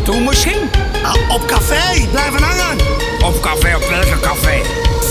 naartoe misschien? Op café, blijven hangen. Op café, op welke café?